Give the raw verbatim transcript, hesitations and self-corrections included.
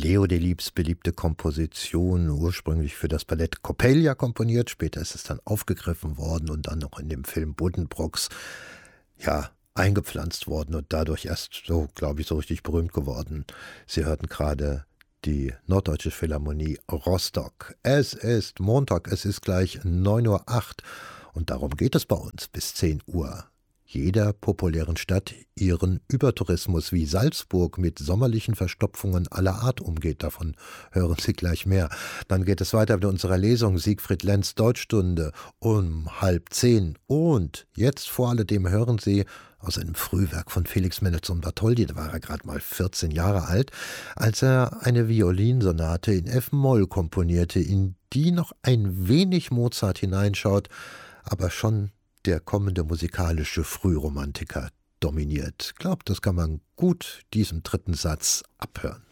Leo Delibes beliebte Komposition, ursprünglich für das Ballett Coppelia komponiert, später ist es dann aufgegriffen worden und dann noch in dem Film Buddenbrooks, ja, eingepflanzt worden und dadurch erst so, glaube ich, so richtig berühmt geworden. Sie hörten gerade die Norddeutsche Philharmonie Rostock. Es ist Montag, es ist gleich neun Uhr acht und darum geht es bei uns bis zehn Uhr. Jeder populären Stadt ihren Übertourismus, wie Salzburg mit sommerlichen Verstopfungen aller Art umgeht. Davon hören Sie gleich mehr. Dann geht es weiter mit unserer Lesung Siegfried Lenz Deutschstunde um halb zehn. Und jetzt vor alledem hören Sie aus einem Frühwerk von Felix Mendelssohn Bartholdy, da war er gerade mal vierzehn Jahre alt, als er eine Violinsonate in F-Moll komponierte, in die noch ein wenig Mozart hineinschaut, aber schon der kommende musikalische Frühromantiker dominiert. Ich glaube, das kann man gut diesem dritten Satz abhören.